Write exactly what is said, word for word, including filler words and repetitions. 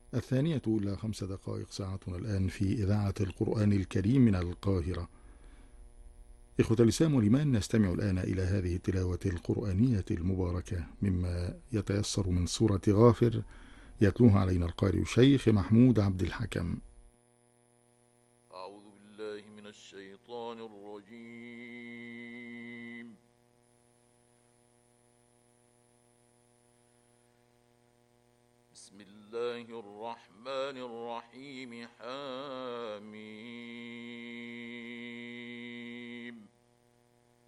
الثانية إلى خمس دقائق ساعتنا الآن في إذاعة القرآن الكريم من القاهرة. إخوة الإسلام والإيمان، نستمع الآن إلى هذه التلاوة القرآنية المباركة مما يتيسر من سورة غافر، يتلوها علينا القارئ الشيخ محمود عبد الحكم. أعوذ بالله من الشيطان الرجيم. بسم الله الرحمن الرحيم. حم